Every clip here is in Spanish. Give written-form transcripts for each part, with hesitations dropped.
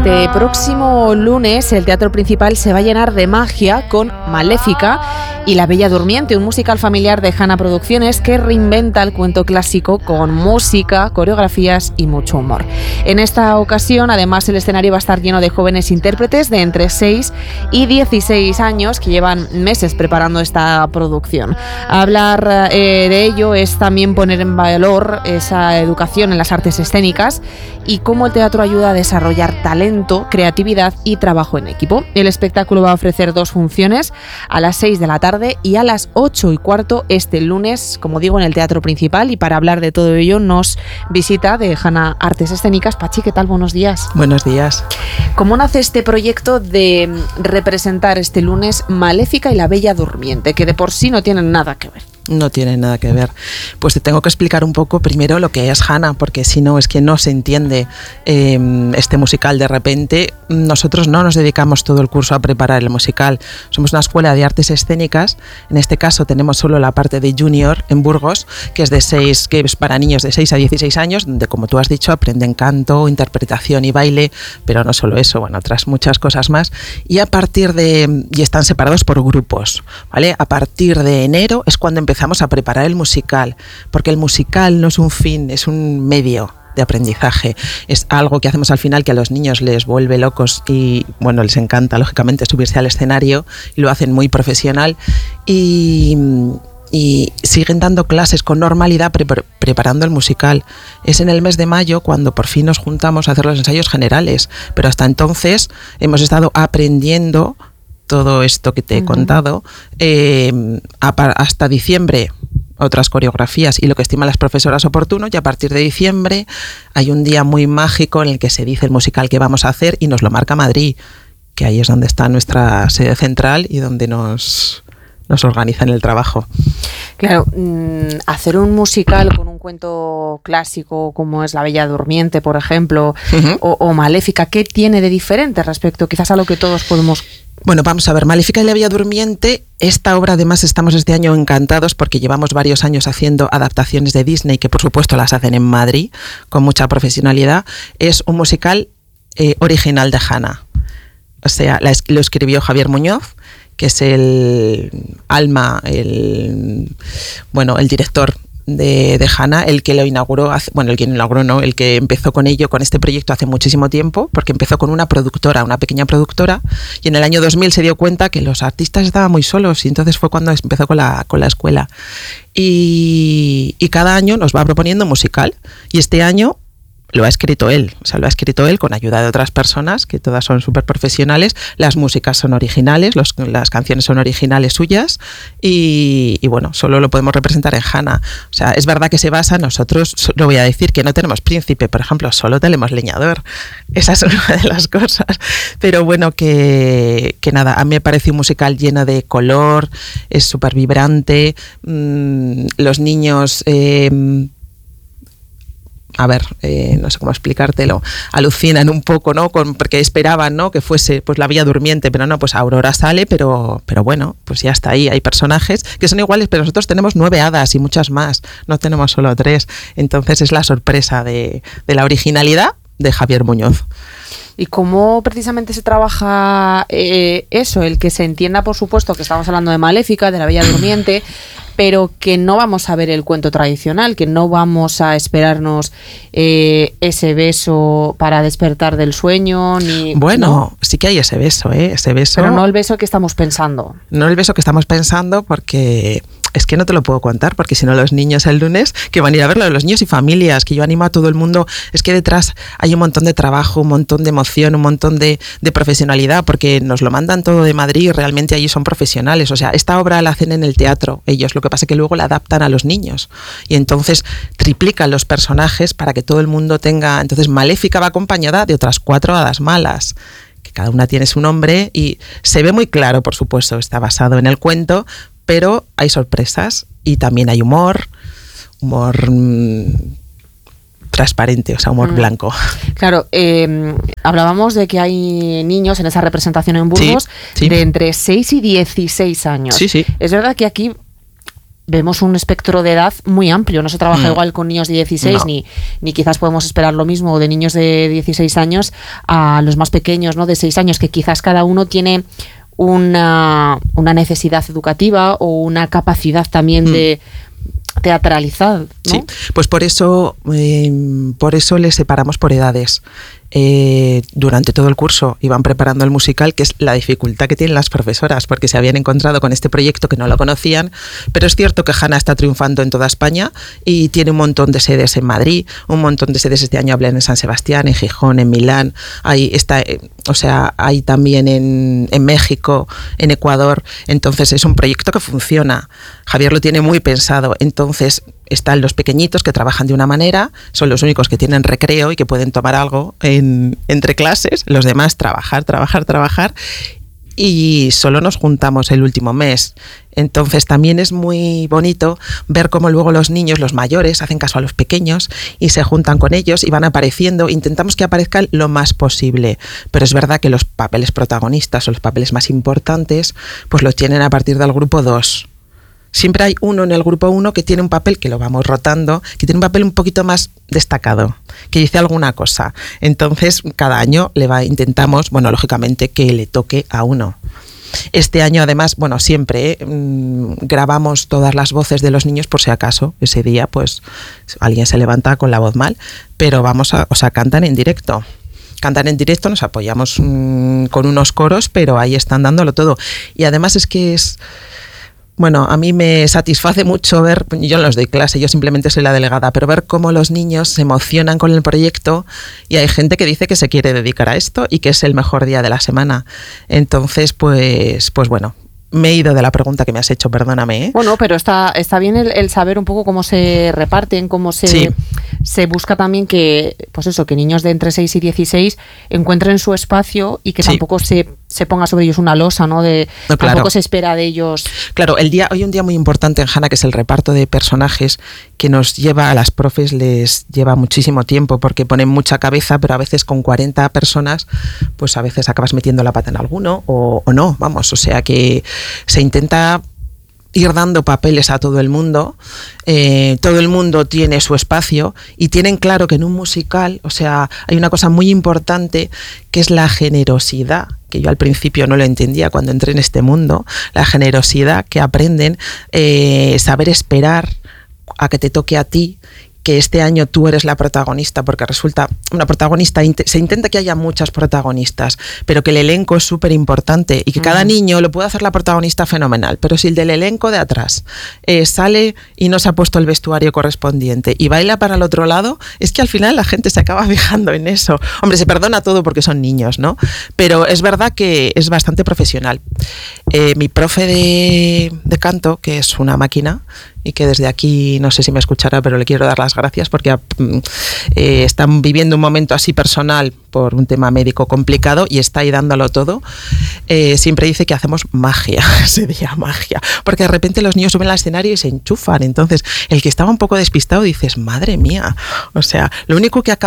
Este próximo lunes el Teatro Principal se va a llenar de magia con Maléfica y La Bella Durmiente, un musical familiar de Hanna Producciones que reinventa el cuento clásico con música, coreografías y mucho humor. En esta ocasión, además, el escenario va a estar lleno de jóvenes intérpretes de entre 6 y 16 años que llevan meses preparando esta producción. Hablar de ello es también poner en valor esa educación en las artes escénicas y cómo el teatro ayuda a desarrollar talento, creatividad y trabajo en equipo. El espectáculo va a ofrecer 2 funciones, a las 6 de la tarde y a las 8:15 este lunes, como digo, en el Teatro Principal. Y para hablar de todo ello nos visita de Hanna Artes Escénicas. Pachi, ¿qué tal? Buenos días. Buenos días. ¿Cómo nace este proyecto de representar este lunes Maléfica y La Bella Durmiente, que de por sí no tienen nada que ver? No tiene nada que ver. Pues te tengo que explicar un poco primero lo que es Hanna, porque si no es que no se entiende este musical de repente. Nosotros no nos dedicamos todo el curso a preparar el musical. Somos una escuela de artes escénicas. En este caso tenemos solo la parte de junior en Burgos, que es para niños de 6 a 16 años, donde, como tú has dicho, aprenden canto, interpretación y baile, pero no solo eso, bueno, otras muchas cosas más. Y están separados por grupos, ¿vale? A partir de enero es cuando empezamos a preparar el musical, porque el musical no es un fin, es un medio de aprendizaje. Es algo que hacemos al final que a los niños les vuelve locos y, bueno, les encanta, lógicamente, subirse al escenario y lo hacen muy profesional y siguen dando clases con normalidad preparando el musical. Es en el mes de mayo cuando por fin nos juntamos a hacer los ensayos generales, pero hasta entonces hemos estado aprendiendo todo esto que te he contado, hasta diciembre otras coreografías y lo que estiman las profesoras oportuno, y a partir de diciembre hay un día muy mágico en el que se dice el musical que vamos a hacer y nos lo marca Madrid, que ahí es donde está nuestra sede central y donde nos organizan el trabajo. Claro, hacer un musical con un cuento clásico como es La Bella Durmiente, por ejemplo, o Maléfica, ¿qué tiene de diferente respecto quizás a lo que todos podemos? Bueno, vamos a ver, Maléfica y La Bella Durmiente, esta obra además estamos este año encantados porque llevamos varios años haciendo adaptaciones de Disney, que por supuesto las hacen en Madrid con mucha profesionalidad. Es un musical original de Hanna, o sea, lo escribió Javier Muñoz, que es el director de Hanna, el que lo inauguró, el que empezó con ello, con este proyecto hace muchísimo tiempo, porque empezó con una pequeña productora, y en el año 2000 se dio cuenta que los artistas estaban muy solos, y entonces fue cuando empezó con la escuela. Y cada año nos va proponiendo musical, y este año lo ha escrito él con ayuda de otras personas que todas son súper profesionales. Las músicas son originales, las canciones son originales suyas y bueno, solo lo podemos representar en Hanna. O sea, es verdad que se basa, nosotros, lo voy a decir, que no tenemos príncipe, por ejemplo, solo tenemos leñador. Esa es una de las cosas. Pero bueno, que nada, a mí me parece un musical lleno de color, es súper vibrante, los niños... no sé cómo explicártelo, alucinan un poco, ¿no? Porque esperaban, ¿no?, que fuese pues La Bella Durmiente, pero no, pues Aurora sale, pero bueno, pues ya está ahí. Hay personajes que son iguales, pero nosotros tenemos 9 hadas y muchas más, no tenemos solo 3. Entonces es la sorpresa de la originalidad de Javier Muñoz. ¿Y cómo precisamente se trabaja eso? El que se entienda, por supuesto, que estamos hablando de Maléfica, de La Bella Durmiente, pero que no vamos a ver el cuento tradicional, que no vamos a esperarnos ese beso para despertar del sueño, ni... Bueno, ¿no? Sí que hay ese beso, ese beso... Pero no el beso que estamos pensando. No el beso que estamos pensando, porque... Es que no te lo puedo contar, porque si no los niños el lunes, que van a ir a verlo, los niños y familias, que yo animo a todo el mundo, es que detrás hay un montón de trabajo, un montón de emoción, un montón de profesionalidad, porque nos lo mandan todo de Madrid y realmente allí son profesionales. O sea, esta obra la hacen en el teatro ellos, lo que pasa es que luego la adaptan a los niños y entonces triplican los personajes para que todo el mundo tenga... Entonces Maléfica va acompañada de otras 4 hadas malas, que cada una tiene su nombre y se ve muy claro, por supuesto, está basado en el cuento, pero hay sorpresas y también hay humor transparente, o sea, humor blanco. Claro, hablábamos de que hay niños en esa representación en Burgos de entre 6 y 16 años. Sí. Es verdad que aquí vemos un espectro de edad muy amplio. No se trabaja igual con niños de 16, no. ni quizás podemos esperar lo mismo de niños de 16 años a los más pequeños, ¿no? De 6 años, que quizás cada uno tiene una necesidad educativa o una capacidad también de teatralizar, ¿no? Sí, pues por eso les separamos por edades. Durante todo el curso iban preparando el musical, que es la dificultad que tienen las profesoras, porque se habían encontrado con este proyecto que no lo conocían, pero es cierto que Hannah está triunfando en toda España y tiene un montón de sedes en Madrid, un montón de sedes este año hablan en San Sebastián, en Gijón, en Milán, hay también en México, en Ecuador, entonces es un proyecto que funciona. Javier lo tiene muy pensado, entonces están los pequeñitos que trabajan de una manera, son los únicos que tienen recreo y que pueden tomar algo entre clases, los demás trabajar, y solo nos juntamos el último mes. Entonces también es muy bonito ver cómo luego los niños, los mayores, hacen caso a los pequeños y se juntan con ellos y van apareciendo. Intentamos que aparezcan lo más posible, pero es verdad que los papeles protagonistas o los papeles más importantes pues los tienen a partir del grupo 2. Siempre hay uno en el grupo 1 que tiene un papel, que lo vamos rotando, que tiene un papel un poquito más destacado, que dice alguna cosa. Entonces, cada año intentamos, lógicamente, que le toque a uno. Este año, además, siempre grabamos todas las voces de los niños por si acaso. Ese día, pues, alguien se levanta con la voz mal, pero cantan en directo. Cantan en directo, nos apoyamos con unos coros, pero ahí están dándolo todo. Y además es que a mí me satisface mucho ver, yo no los doy clase, yo simplemente soy la delegada, pero ver cómo los niños se emocionan con el proyecto y hay gente que dice que se quiere dedicar a esto y que es el mejor día de la semana. Entonces, pues bueno, me he ido de la pregunta que me has hecho, perdóname. Bueno, pero está bien el saber un poco cómo se reparten, cómo se busca también que niños de entre 6 y 16 encuentren su espacio y que tampoco se ponga sobre ellos una losa, ¿no? Tampoco se espera de ellos. Claro, hoy un día muy importante en Hannah, que es el reparto de personajes, que nos lleva a las profes, les lleva muchísimo tiempo porque ponen mucha cabeza, pero a veces con 40 personas, pues a veces acabas metiendo la pata en alguno o no, o sea que se intenta ir dando papeles a todo el mundo tiene su espacio y tienen claro que en un musical, hay una cosa muy importante que es la generosidad, que yo al principio no lo entendía cuando entré en este mundo, la generosidad que aprenden, saber esperar a que te toque a ti, que este año tú eres la protagonista, porque resulta una protagonista, se intenta que haya muchas protagonistas, pero que el elenco es súper importante y que cada niño lo puede hacer la protagonista fenomenal, pero si el del elenco de atrás sale y no se ha puesto el vestuario correspondiente y baila para el otro lado, es que al final la gente se acaba fijando en eso. Hombre, se perdona todo porque son niños, ¿no? Pero es verdad que es bastante profesional. Mi profe de canto, que es una máquina, y que desde aquí, no sé si me escuchará, pero le quiero dar las gracias porque están viviendo un momento así personal por un tema médico complicado y está ahí dándolo todo. Siempre dice que hacemos magia, ese día magia, porque de repente los niños suben al escenario y se enchufan. Entonces, el que estaba un poco despistado dices, madre mía, lo único que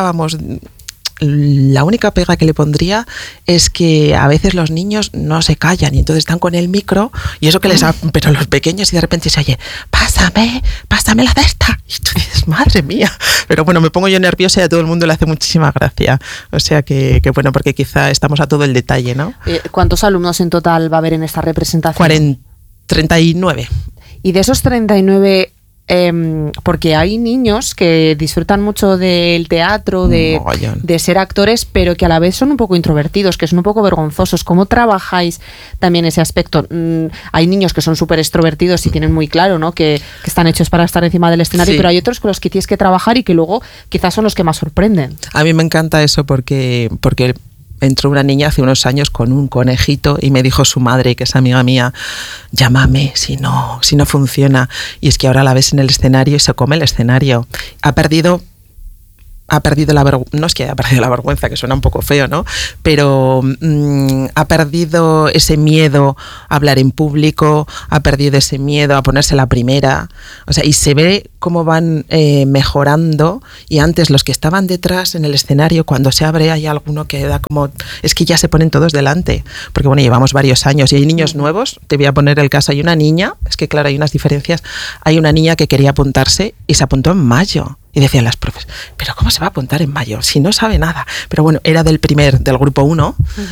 la única pega que le pondría es que a veces los niños no se callan y entonces están con el micro y eso que pero los pequeños y de repente se oye, pásame la cesta y tú dices, madre mía, pero me pongo yo nerviosa y a todo el mundo le hace muchísima gracia, o sea que porque quizá estamos a todo el detalle, ¿no? ¿Cuántos alumnos en total va a haber en esta representación? 39. Y de esos 39, porque hay niños que disfrutan mucho del teatro, de ser actores, pero que a la vez son un poco introvertidos, que son un poco vergonzosos. ¿Cómo trabajáis también ese aspecto? Hay niños que son súper extrovertidos y tienen muy claro, ¿no?, que están hechos para estar encima del escenario, pero hay otros con los que tienes que trabajar y que luego quizás son los que más sorprenden. A mí me encanta eso porque entró una niña hace unos años con un conejito y me dijo su madre, que es amiga mía, llámame si no funciona. Y es que ahora la ves en el escenario y se come el escenario. Ha perdido ha perdido la vergüenza, no es que haya perdido la vergüenza, que suena un poco feo, ¿no? Pero ha perdido ese miedo a hablar en público, ha perdido ese miedo a ponerse la primera, o sea, y se ve cómo van mejorando, y antes los que estaban detrás en el escenario, cuando se abre hay alguno que da como, es que ya se ponen todos delante, porque bueno, llevamos varios años y hay niños nuevos, te voy a poner el caso, hay una niña, es que claro, hay unas diferencias, hay una niña que quería apuntarse y se apuntó en mayo. Y decían las profes, ¿pero cómo se va a apuntar en mayo? Si no sabe nada. Pero bueno, era del grupo 1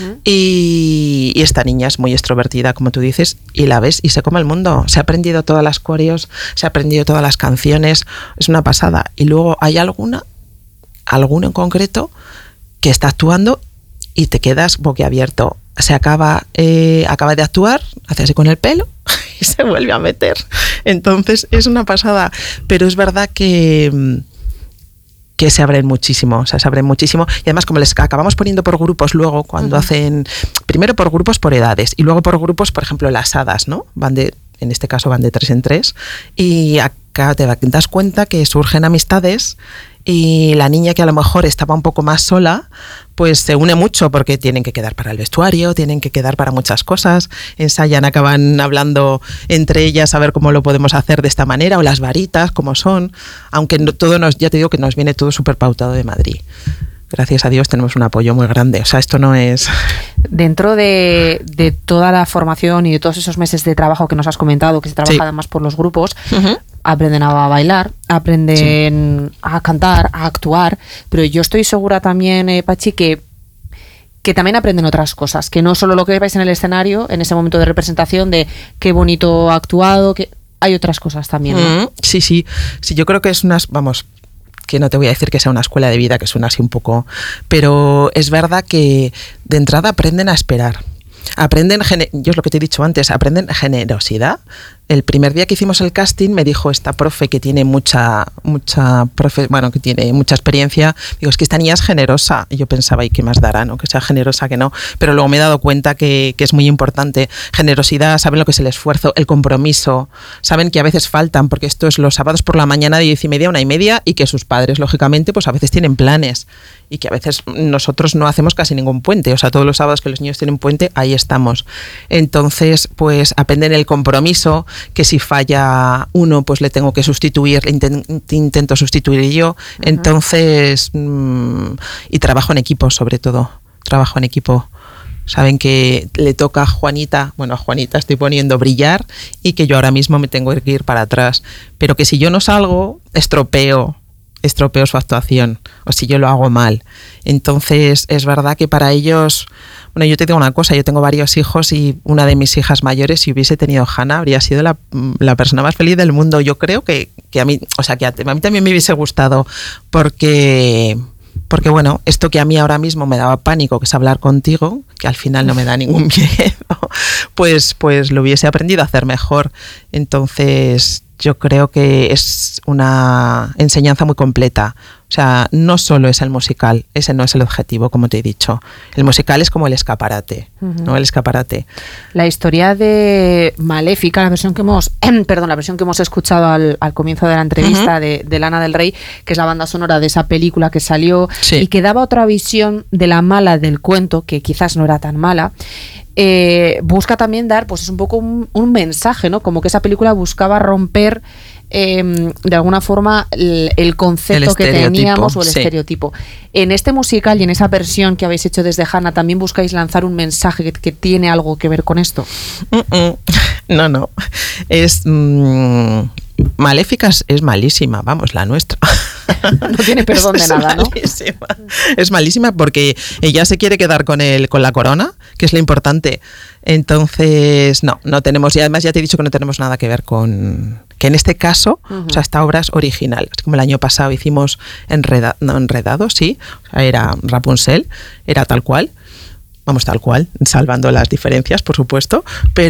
y esta niña es muy extrovertida, como tú dices, y la ves y se come el mundo. Se ha aprendido todas las coreos, se ha aprendido todas las canciones, es una pasada. Y luego hay alguno en concreto que está actuando y te quedas boquiabierto. Se acaba de actuar, hace así con el pelo y se vuelve a meter. Entonces es una pasada, pero es verdad que se abren muchísimo, o sea, se abren muchísimo, y además como les acabamos poniendo por grupos luego cuando hacen, primero por grupos por edades y luego por grupos, por ejemplo, las hadas, ¿no? En este caso van de 3 en 3 y acá te das cuenta que surgen amistades y la niña que a lo mejor estaba un poco más sola, pues se une mucho porque tienen que quedar para el vestuario, tienen que quedar para muchas cosas, ensayan, acaban hablando entre ellas a ver cómo lo podemos hacer de esta manera, o las varitas, cómo son, aunque ya te digo que nos viene todo súper pautado de Madrid. Gracias a Dios tenemos un apoyo muy grande, o sea, esto no es... Dentro de toda la formación y de todos esos meses de trabajo que nos has comentado, que se trabaja además por los grupos, aprenden a bailar, aprenden a cantar, a actuar, pero yo estoy segura también, Pachi, que también aprenden otras cosas, que no solo lo que veis en el escenario, en ese momento de representación de qué bonito ha actuado, que hay otras cosas también, ¿no? Sí, yo creo que es que no te voy a decir que sea una escuela de vida, que suena así un poco, pero es verdad que de entrada aprenden a esperar. Yo es lo que te he dicho antes, aprenden generosidad. El primer día que hicimos el casting me dijo esta profe que tiene que tiene mucha experiencia, digo, es que esta niña es generosa. Y yo pensaba, ¿y qué más dará, no? Que sea generosa, que no. Pero luego me he dado cuenta que es muy importante. Generosidad, saben lo que es el esfuerzo, el compromiso, saben que a veces faltan, porque esto es los sábados por la mañana de 10:30 a 1:30, y que sus padres, lógicamente, pues a veces tienen planes, y que a veces nosotros no hacemos casi ningún puente, o sea, todos los sábados que los niños tienen puente, ahí estamos. Entonces, pues aprenden el compromiso, que si falla uno, pues le tengo que sustituir, intento sustituir yo. Entonces, y trabajo en equipo, sobre todo, trabajo en equipo. Saben que le toca a Juanita estoy poniendo brillar, y que yo ahora mismo me tengo que ir para atrás, pero que si yo no salgo, estropeo su actuación, o si yo lo hago mal. Entonces es verdad que para ellos, bueno, yo te digo una cosa, yo tengo varios hijos, y una de mis hijas mayores, si hubiese tenido Hannah, habría sido la persona más feliz del mundo. Yo creo que a mí, o sea, que a mí también me hubiese gustado, porque bueno, esto que a mí ahora mismo me daba pánico, que es hablar contigo, que al final no me da ningún miedo, pues lo hubiese aprendido a hacer mejor. Entonces yo creo que es una enseñanza muy completa. O sea, no solo es el musical, ese no es el objetivo, como te he dicho. El musical es como el escaparate, ¿no? El escaparate. La historia de Maléfica, la versión que hemos escuchado al comienzo de la entrevista de Lana del Rey, que es la banda sonora de esa película que salió y que daba otra visión de la mala del cuento, que quizás no era tan mala. Busca también dar, pues es un poco un mensaje, ¿no? Como que esa película buscaba romper de alguna forma el concepto que teníamos, o el estereotipo. En este musical y en esa versión que habéis hecho desde Hannah, ¿también buscáis lanzar un mensaje que tiene algo que ver con esto? No. Es Maléfica es malísima, vamos, la nuestra. No tiene perdón de nada, ¿no? Es malísima porque ella se quiere quedar con la corona, que es lo importante. Entonces, no tenemos, y además ya te he dicho que no tenemos nada que ver con... Que en este caso, o sea, esta obra es original. Es como el año pasado hicimos Enredado, sí, o sea, era Rapunzel, era tal cual, salvando las diferencias, por supuesto,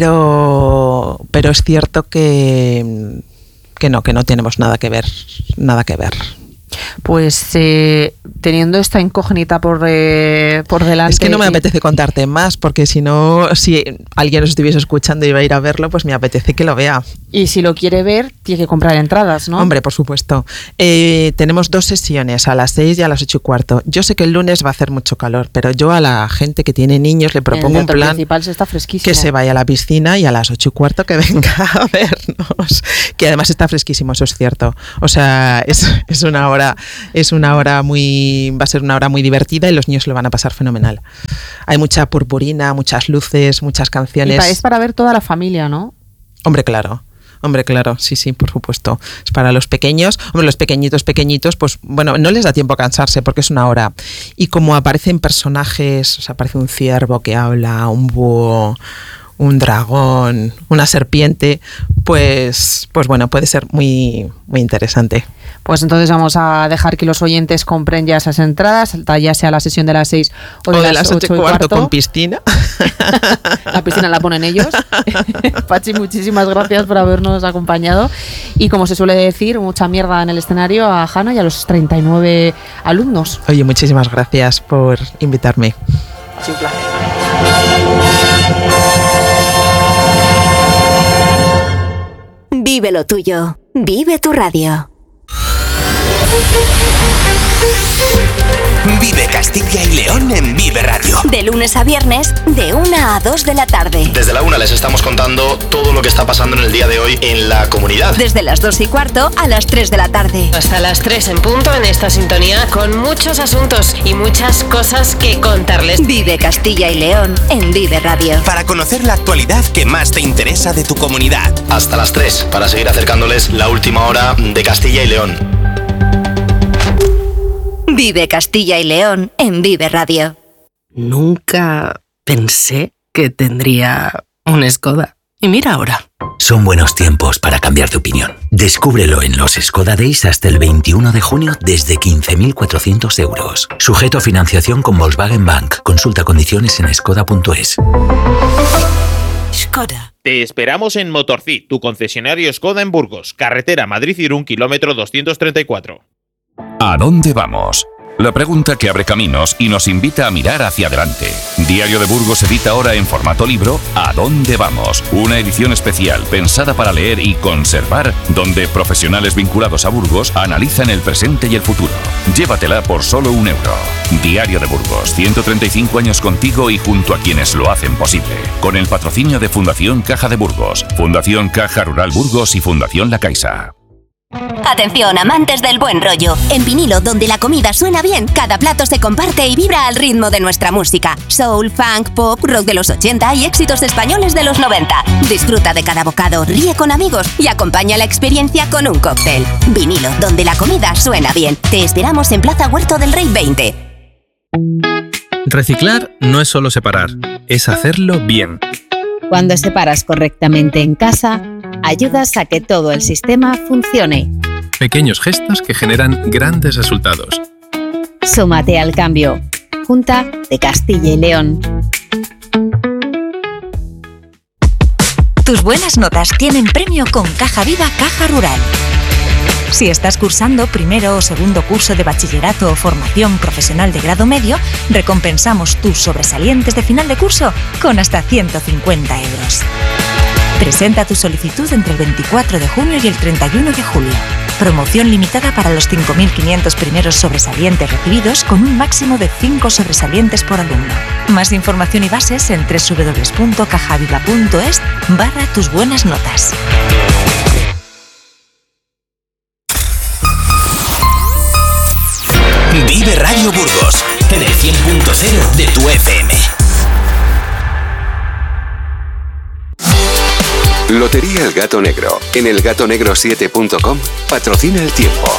pero es cierto que no tenemos nada que ver. Pues teniendo esta incógnita por delante... Es que no me apetece contarte más, porque si no, si alguien nos estuviese escuchando y va a ir a verlo, pues me apetece que lo vea. Y si lo quiere ver, tiene que comprar entradas, ¿no? Hombre, por supuesto. Tenemos 2 sesiones, a las 6 y a las 8:15. Yo sé que el lunes va a hacer mucho calor, pero yo a la gente que tiene niños le propongo un plan principal se está fresquísimo. Que se vaya a la piscina y a las 8:15 que venga a vernos. Que además está fresquísimo, eso es cierto. O sea, es una hora va a ser una hora muy divertida y los niños lo van a pasar fenomenal. Hay mucha purpurina, muchas luces, muchas canciones. Y es para ver toda la familia, ¿no? Hombre, claro, sí, por supuesto. Es para los pequeños. Hombre, los pequeñitos, pues bueno, no les da tiempo a cansarse porque es una hora. Y como aparecen personajes, o sea, aparece un ciervo que habla, un búho, un dragón, una serpiente, pues bueno, puede ser muy, muy interesante. Pues entonces vamos a dejar que los oyentes compren ya esas entradas, ya sea la sesión de las 6 o de las 8:15 con piscina. La piscina la ponen ellos. Pachi, muchísimas gracias por habernos acompañado. Y como se suele decir, mucha mierda en el escenario a Hanna y a los 39 alumnos. Oye, muchísimas gracias por invitarme. Ha sido un placer. Vive lo tuyo. Vive tu radio. Vive Castilla y León en Vive Radio. De lunes a viernes, de 1 a 2 de la tarde. Desde la 1 les estamos contando todo lo que está pasando en el día de hoy en la comunidad. Desde las 2:15 a las 3 de la tarde. Hasta las 3 en punto en esta sintonía, con muchos asuntos y muchas cosas que contarles. Vive Castilla y León en Vive Radio. Para conocer la actualidad que más te interesa de tu comunidad. Hasta las 3, para seguir acercándoles la última hora de Castilla y León. Vive Castilla y León en Vive Radio. Nunca pensé que tendría un Skoda. Y mira ahora. Son buenos tiempos para cambiar de opinión. Descúbrelo en los Skoda Days hasta el 21 de junio desde 15.400 euros. Sujeto a financiación con Volkswagen Bank. Consulta condiciones en skoda.es. Skoda. Te esperamos en Motorcid, tu concesionario Skoda en Burgos. Carretera Madrid-Irún, kilómetro 234. ¿A dónde vamos? La pregunta que abre caminos y nos invita a mirar hacia adelante. Diario de Burgos edita ahora en formato libro ¿A dónde vamos? Una edición especial pensada para leer y conservar, donde profesionales vinculados a Burgos analizan el presente y el futuro. Llévatela por solo €1. Diario de Burgos, 135 años contigo y junto a quienes lo hacen posible. Con el patrocinio de Fundación Caja de Burgos, Fundación Caja Rural Burgos y Fundación La Caixa. Atención, amantes del buen rollo. En Vinilo, donde la comida suena bien, cada plato se comparte y vibra al ritmo de nuestra música. Soul, funk, pop, rock de los 80 y éxitos españoles de los 90. Disfruta de cada bocado, ríe con amigos y acompaña la experiencia con un cóctel. Vinilo, donde la comida suena bien. Te esperamos en Plaza Huerto del Rey 20. Reciclar no es solo separar, es hacerlo bien. Cuando separas correctamente en casa, ayudas a que todo el sistema funcione. Pequeños gestos que generan grandes resultados. Súmate al cambio. Junta de Castilla y León. Tus buenas notas tienen premio con Caja Viva Caja Rural. Si estás cursando primero o segundo curso de bachillerato o formación profesional de grado medio, recompensamos tus sobresalientes de final de curso con hasta 150 euros. Presenta tu solicitud entre el 24 de junio y el 31 de julio. Promoción limitada para los 5.500 primeros sobresalientes recibidos con un máximo de 5 sobresalientes por alumno. Más información y bases en www.cajaviva.es/tus buenas notas. Vive Radio Burgos, en el 100.0 de tu FM. Lotería El Gato Negro. En elgatonegro7.com patrocina el tiempo.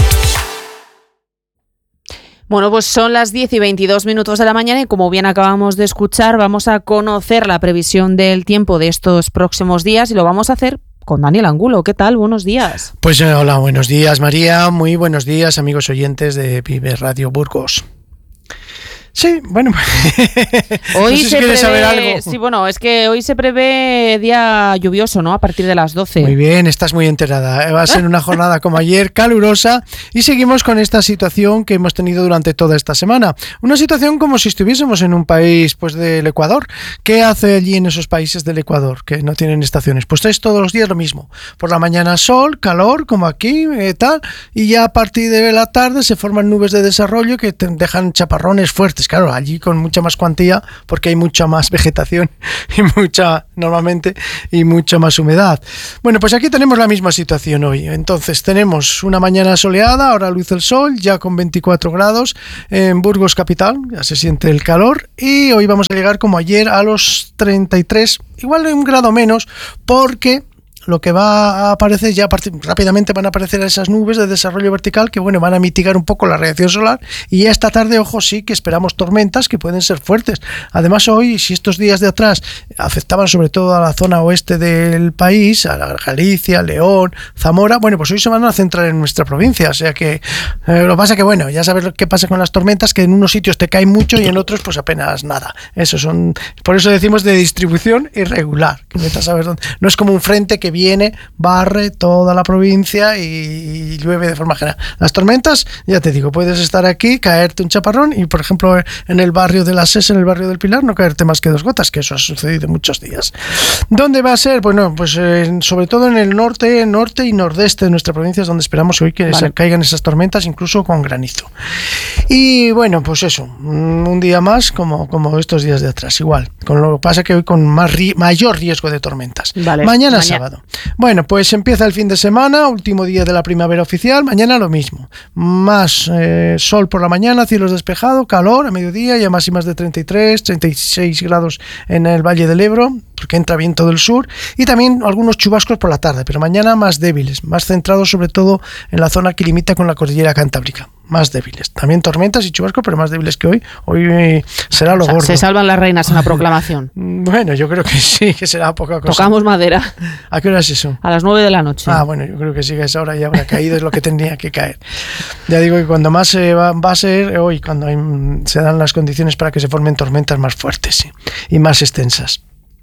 Bueno, pues son las 10:22 de la mañana y como bien acabamos de escuchar, vamos a conocer la previsión del tiempo de estos próximos días y lo vamos a hacer con Daniel Angulo. ¿Qué tal? Buenos días. Pues hola, buenos días María, muy buenos días amigos oyentes de Vive Radio Burgos. Sí, bueno. Hoy no sé si se quieres prevé, saber algo. Sí, bueno, es que hoy se prevé día lluvioso, ¿no? A partir de las 12. Muy bien, estás muy enterada. Va a ser una jornada como ayer, calurosa, y seguimos con esta situación que hemos tenido durante toda esta semana. Una situación como si estuviésemos en un país pues del Ecuador. ¿Qué hace allí en esos países del Ecuador que no tienen estaciones? Pues es todos los días lo mismo. Por la mañana sol, calor, como aquí, tal, y ya a partir de la tarde se forman nubes de desarrollo que te dejan chaparrones fuertes. Claro, allí con mucha más cuantía porque hay mucha más vegetación y normalmente mucha más humedad. Bueno, pues aquí tenemos la misma situación hoy. Entonces tenemos una mañana soleada, ahora luce el sol, ya con 24 grados en Burgos capital, ya se siente el calor, y hoy vamos a llegar como ayer a los 33, igual un grado menos, porque lo que va a aparecer ya rápidamente van a aparecer esas nubes de desarrollo vertical que bueno, van a mitigar un poco la radiación solar, y ya esta tarde, ojo, sí que esperamos tormentas que pueden ser fuertes. Además hoy, si estos días de atrás afectaban sobre todo a la zona oeste del país, a la Galicia, León, Zamora, bueno, pues hoy se van a centrar en nuestra provincia, o sea que lo que pasa que bueno, ya sabes lo que pasa con las tormentas, que en unos sitios te cae mucho y en otros pues apenas nada. Por eso decimos de distribución irregular, que vete a saber dónde. No es como un frente que viene, barre toda la provincia y llueve de forma general. Las tormentas, ya te digo, puedes estar aquí, caerte un chaparrón y, por ejemplo, en el barrio de la SES, en el barrio del Pilar, no caerte más que 2 gotas, que eso ha sucedido muchos días. ¿Dónde va a ser? Bueno, pues sobre todo en el norte y nordeste de nuestra provincia es donde esperamos hoy que caigan esas tormentas, incluso con granizo. Y bueno, pues eso, un día más como estos días de atrás, igual. Con lo que pasa que hoy con mayor riesgo de tormentas. Mañana sábado. Bueno, pues empieza el fin de semana, último día de la primavera oficial. Mañana lo mismo, más sol por la mañana, cielos despejados, calor a mediodía, ya máximas de 33, 36 grados en el Valle del Ebro, porque entra viento del sur, y también algunos chubascos por la tarde, pero mañana más débiles, más centrados sobre todo en la zona que limita con la cordillera cantábrica. Más débiles. También tormentas y chubascos, pero más débiles que hoy. Hoy será lo gordo. Se salvan las reinas en la proclamación. Bueno, yo creo que sí, que será poca cosa. Tocamos madera. ¿A qué hora es eso? A las 9 de la noche. Ah, bueno, yo creo que sí, que a esa hora ya habrá caído, es lo que tendría que caer. Ya digo que cuando más va a ser hoy, cuando se dan las condiciones para que se formen tormentas más fuertes, sí, y más extensas.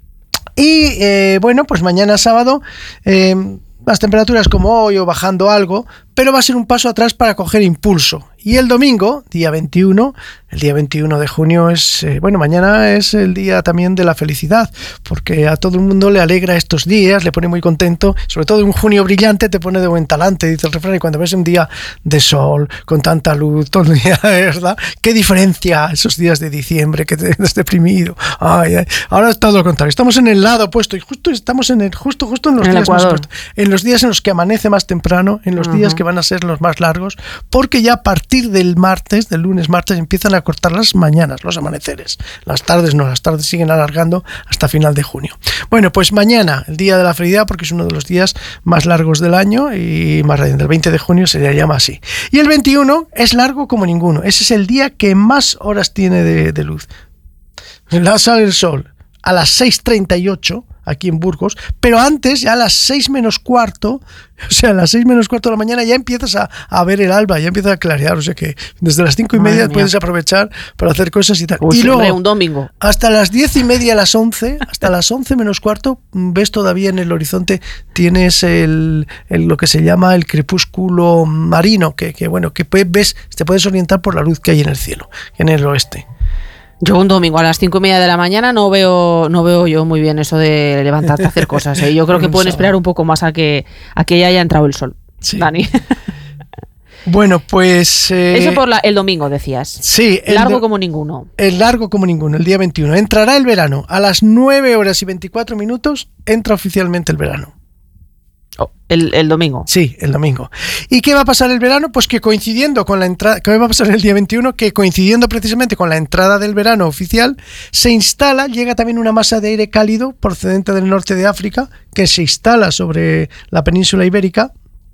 Y bueno, pues mañana sábado las temperaturas como hoy o bajando algo, pero va a ser un paso atrás para coger impulso. Y el domingo, día 21, el día 21 de junio es, mañana es el día también de la felicidad, porque a todo el mundo le alegra estos días, le pone muy contento, sobre todo un junio brillante te pone de buen talante, dice el refrán, y cuando ves un día de sol, con tanta luz, todo el día, ¿verdad? ¿Qué diferencia esos días de diciembre que te has deprimido? Ay. Ahora es todo lo contrario, estamos en el lado opuesto y estamos justo en los días más opuestos, en los días en los que amanece más temprano, en los días que van a ser los más largos, porque ya a partir del lunes, martes, empiezan a cortar las mañanas, los amaneceres. Las tardes no, las tardes siguen alargando hasta final de junio. Bueno, pues mañana, el día de la felicidad, porque es uno de los días más largos del año y más radiante. El 20 de junio se le llama así. Y el 21 es largo como ninguno. Ese es el día que más horas tiene de luz. Sale el sol a las 6:38 aquí en Burgos, pero antes, ya a las 6 menos cuarto, o sea, a las 6 menos cuarto de la mañana ya empiezas a ver el alba, ya empieza a clarear, o sea que desde las 5:30 puedes aprovechar para hacer cosas y tal. Pues y luego, un domingo. Hasta las 10:30, a las 11, hasta las 11 menos cuarto, ves todavía en el horizonte, tienes lo que se llama el crepúsculo marino, que ves, te puedes orientar por la luz que hay en el cielo, en el oeste. Yo un domingo a las 5:30 de la mañana no veo yo muy bien eso de levantarte a hacer cosas. Yo creo que pueden esperar un poco más a que ya haya entrado el sol. Sí. Dani. Bueno, pues... eso por el domingo, decías. Sí. Largo como ninguno. El largo como ninguno, el día 21. Entrará el verano. A las 9:24 entra oficialmente el verano. El domingo. Sí, el domingo. ¿Y qué va a pasar el verano? Pues que coincidiendo con la entrada, ¿qué va a pasar el día 21? Que coincidiendo precisamente con la entrada del verano oficial, llega también una masa de aire cálido procedente del norte de África, que se instala sobre la península ibérica,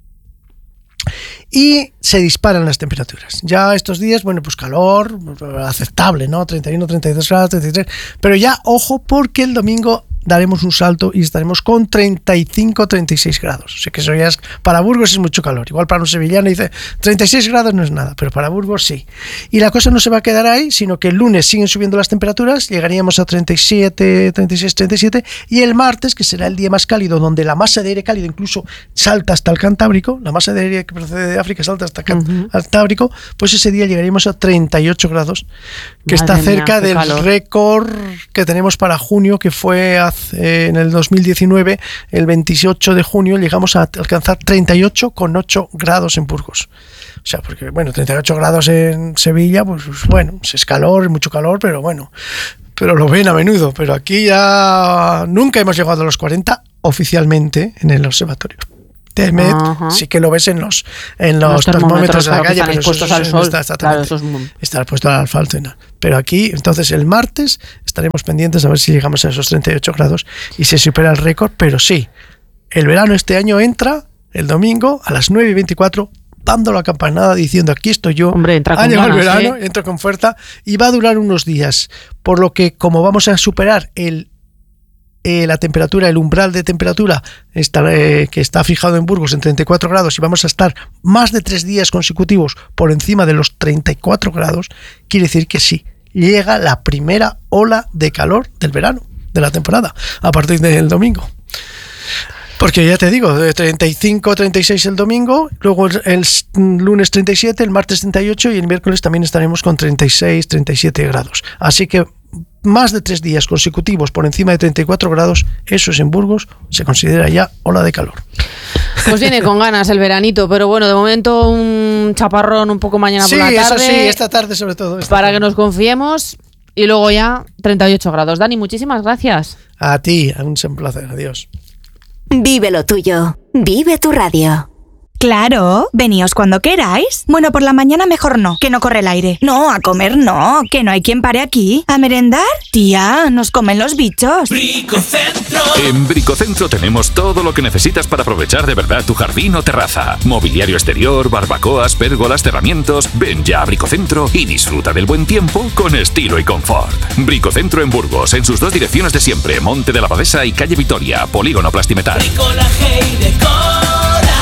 y se disparan las temperaturas. Ya estos días, pues calor aceptable, ¿no? 31, 32 grados, 33, pero ya, ojo, porque el domingo daremos un salto y estaremos con 35-36 grados. O sea que eso ya es, para Burgos es mucho calor. Igual para un sevillano dice 36 grados no es nada, pero para Burgos sí. Y la cosa no se va a quedar ahí, sino que el lunes siguen subiendo las temperaturas, llegaríamos a 37, 36, 37, y el martes, que será el día más cálido, donde la masa de aire cálido incluso salta hasta el Cantábrico, la masa de aire que procede de África salta hasta el Cantábrico, pues ese día llegaríamos a 38 grados, que está cerca del récord que tenemos para junio, que fue en el 2019, el 28 de junio, llegamos a alcanzar 38,8 grados en Burgos. O sea, porque, bueno, 38 grados en Sevilla, pues bueno, es calor, mucho calor, pero bueno, pero lo ven a menudo. Pero aquí ya nunca hemos llegado a los 40 oficialmente en el observatorio. Temet, sí que lo ves en los termómetros de la calle, pero eso al sol. Está puesto al asfalto. No. Pero aquí, entonces, el martes estaremos pendientes a ver si llegamos a esos 38 grados y se supera el récord, pero sí, el verano este año entra el domingo a las 9:24, dando la campanada diciendo aquí estoy yo. Hombre, entra con ha llegado ganas, el verano, entro con fuerza y va a durar unos días, por lo que como vamos a superar la temperatura, el umbral de temperatura que está fijado en Burgos en 34 grados y vamos a estar más de 3 días consecutivos por encima de los 34 grados, quiere decir que sí, llega la primera ola de calor del verano, de la temporada, a partir del domingo. Porque ya te digo, de 35, 36 el domingo, luego el lunes 37, el martes 38 y el miércoles también estaremos con 36, 37 grados. Así que más de 3 días consecutivos por encima de 34 grados, eso es en Burgos, se considera ya ola de calor. Pues viene con ganas el veranito, pero bueno, de momento un chaparrón un poco mañana por la tarde. Sí, eso sí, esta tarde sobre todo. Para que nos confiemos y luego ya 38 grados. Dani, muchísimas gracias. A ti, un placer, adiós. Vive lo tuyo, vive tu radio. Claro, veníos cuando queráis. Bueno, por la mañana mejor no, que no corre el aire. No, a comer no, que no hay quien pare aquí. ¿A merendar? Tía, nos comen los bichos. Bricocentro. En Bricocentro tenemos todo lo que necesitas para aprovechar de verdad tu jardín o terraza. Mobiliario exterior, barbacoas, pérgolas, cerramientos. Ven ya a Bricocentro y disfruta del buen tiempo con estilo y confort. Bricocentro en Burgos, en sus 2 direcciones de siempre, Monte de la Abadesa y Calle Vitoria, Polígono Plastimetal. Bricolaje y decoración.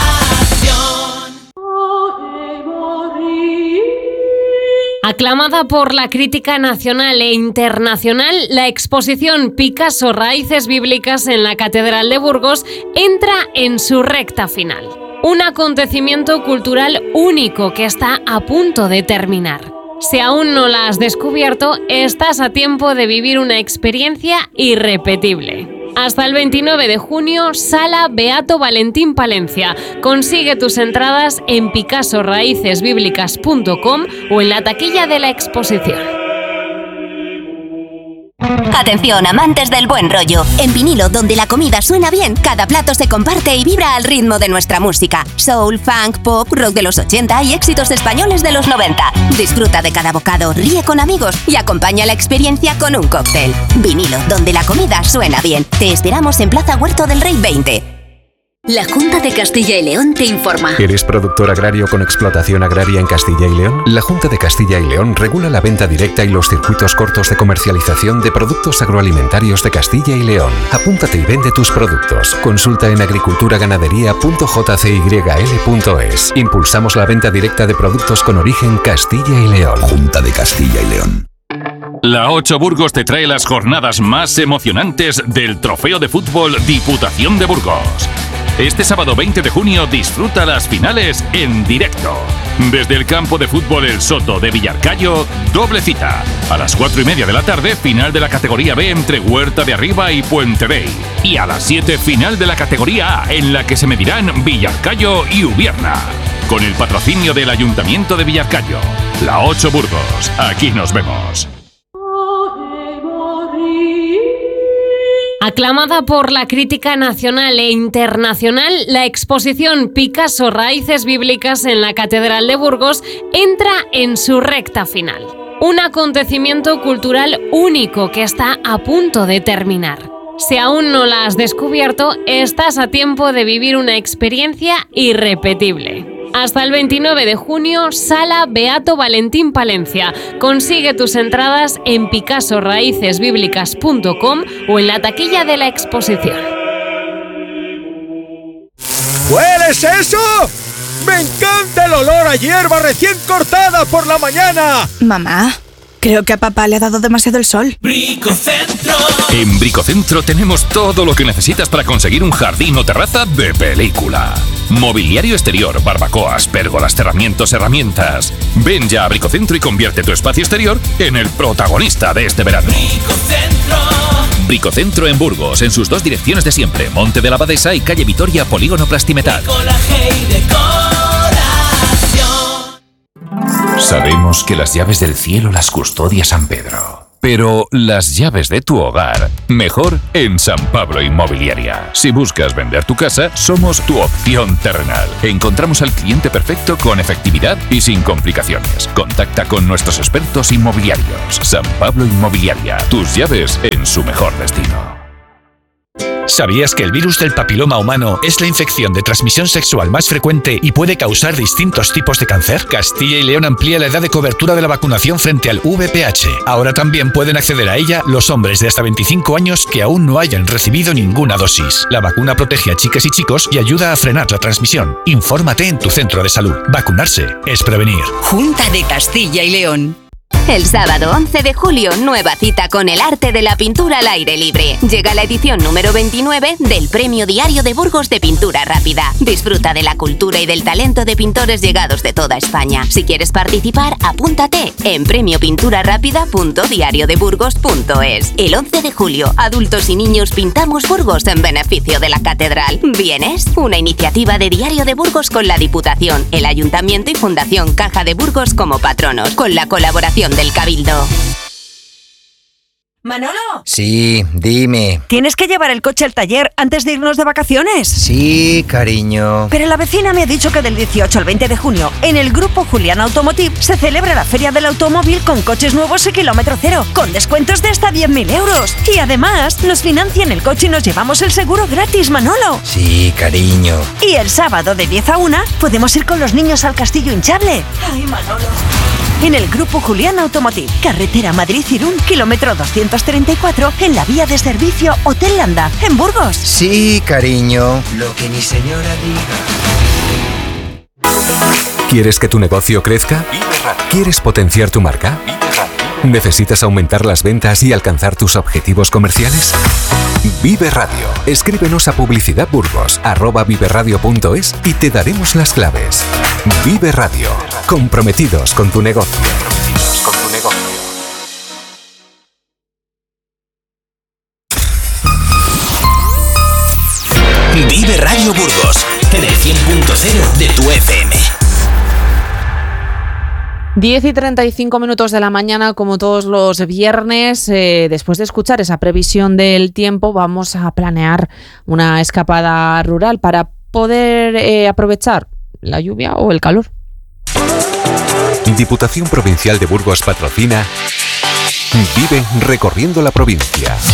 Aclamada por la crítica nacional e internacional, la exposición Picasso Raíces Bíblicas en la Catedral de Burgos entra en su recta final. Un acontecimiento cultural único que está a punto de terminar. Si aún no la has descubierto, estás a tiempo de vivir una experiencia irrepetible. Hasta el 29 de junio, Sala Beato Valentín Palencia. Consigue tus entradas en picassoraicesbiblicas.com o en la taquilla de la exposición. Atención, amantes del buen rollo. En vinilo, donde la comida suena bien, cada plato se comparte y vibra al ritmo de nuestra música. Soul, funk, pop, rock de los 80 y éxitos españoles de los 90. Disfruta de cada bocado, ríe con amigos y acompaña la experiencia con un cóctel. Vinilo, donde la comida suena bien. Te esperamos en Plaza Huerto del Rey 20. La Junta de Castilla y León te informa. ¿Eres productor agrario con explotación agraria en Castilla y León? La Junta de Castilla y León regula la venta directa y los circuitos cortos de comercialización de productos agroalimentarios de Castilla y León. Apúntate y vende tus productos. Consulta en agriculturaganadería.jcyl.es. Impulsamos la venta directa de productos con origen Castilla y León. Junta de Castilla y León. La 8 Burgos te trae las jornadas más emocionantes del Trofeo de Fútbol Diputación de Burgos. Este sábado 20 de junio disfruta las finales en directo. Desde el campo de fútbol El Soto de Villarcayo, doble cita. A las 4:30 de la tarde, final de la categoría B entre Huerta de Arriba y Puente Bey. Y a las 7, final de la categoría A, en la que se medirán Villarcayo y Ubierna. Con el patrocinio del Ayuntamiento de Villarcayo. La 8 Burgos, aquí nos vemos. Aclamada por la crítica nacional e internacional, la exposición Picasso Raíces Bíblicas en la Catedral de Burgos entra en su recta final. Un acontecimiento cultural único que está a punto de terminar. Si aún no la has descubierto, estás a tiempo de vivir una experiencia irrepetible. Hasta el 29 de junio, Sala Beato Valentín Palencia. Consigue tus entradas en picassoraicesbiblicas.com o en la taquilla de la exposición. ¿Hueles eso? ¡Me encanta el olor a hierba recién cortada por la mañana! Mamá, creo que a papá le ha dado demasiado el sol. Bricocentro. En Bricocentro tenemos todo lo que necesitas para conseguir un jardín o terraza de película. Mobiliario exterior, barbacoas, pérgolas, herramientas. Ven ya a Bricocentro y convierte tu espacio exterior en el protagonista de este verano. Bricocentro en Burgos, en sus 2 direcciones de siempre, Monte de la Abadesa y calle Vitoria, Polígono Plastimetal. Sabemos que las llaves del cielo las custodia San Pedro. Pero las llaves de tu hogar, mejor en San Pablo Inmobiliaria. Si buscas vender tu casa, somos tu opción terrenal. Encontramos al cliente perfecto con efectividad y sin complicaciones. Contacta con nuestros expertos inmobiliarios. San Pablo Inmobiliaria, tus llaves en su mejor destino. ¿Sabías que el virus del papiloma humano es la infección de transmisión sexual más frecuente y puede causar distintos tipos de cáncer? Castilla y León amplía la edad de cobertura de la vacunación frente al VPH. Ahora también pueden acceder a ella los hombres de hasta 25 años que aún no hayan recibido ninguna dosis. La vacuna protege a chicas y chicos y ayuda a frenar la transmisión. Infórmate en tu centro de salud. Vacunarse es prevenir. Junta de Castilla y León. El sábado 11 de julio, nueva cita con el arte de la pintura al aire libre. Llega la edición número 29 del Premio Diario de Burgos de Pintura Rápida. Disfruta de la cultura y del talento de pintores llegados de toda España. Si quieres participar, apúntate en premiopinturarápida.diariodeburgos.es. El 11 de julio, adultos y niños pintamos Burgos en beneficio de la Catedral. ¿Vienes? Una iniciativa de Diario de Burgos con la Diputación, el Ayuntamiento y Fundación Caja de Burgos como patronos, con la colaboración del Cabildo. Manolo. Sí, dime. ¿Tienes que llevar el coche al taller antes de irnos de vacaciones? Sí, cariño. Pero la vecina me ha dicho que del 18 al 20 de junio, en el Grupo Julián Automotive, se celebra la Feria del Automóvil con coches nuevos y kilómetro cero, con descuentos de hasta 10.000 euros. Y además, nos financian el coche y nos llevamos el seguro gratis, Manolo. Sí, cariño. Y el sábado de 10 a 1, podemos ir con los niños al Castillo Hinchable. Ay, Manolo. En el Grupo Julián Automotive, carretera Madrid-Irún, kilómetro 234, en la vía de servicio Hotel Landa, en Burgos. Sí, cariño. Lo que mi señora diga. ¿Quieres que tu negocio crezca? ¿Quieres potenciar tu marca? ¿Necesitas aumentar las ventas y alcanzar tus objetivos comerciales? Vive Radio. Escríbenos a publicidadburgos@viveradio.es y te daremos las claves. Vive Radio. Comprometidos con tu negocio. Vive Radio Burgos, en el 100.0 de tu FM. 10 y 35 minutos de la mañana, como todos los viernes. Después de escuchar esa previsión del tiempo, vamos a planear una escapada rural para poder aprovechar la lluvia o el calor. Diputación Provincial de Burgos patrocina Vive recorriendo la provincia.